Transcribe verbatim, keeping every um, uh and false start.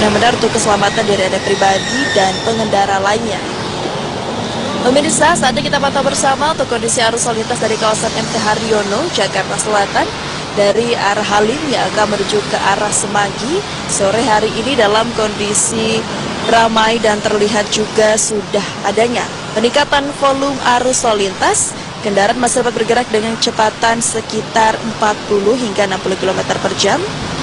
benar-benar untuk keselamatan dari Anda pribadi dan pengendara lainnya. Pemirsa, saatnya kita pantau bersama untuk kondisi arus lalu lintas dari kawasan M T Haryono, Jakarta Selatan, dari arah Halim yang akan menuju ke arah Semanggi. Sore hari ini dalam kondisi ramai dan terlihat juga sudah adanya peningkatan volume arus lalu lintas. Kendaraan masih dapat bergerak dengan kecepatan sekitar empat puluh hingga enam puluh kilometer per jam.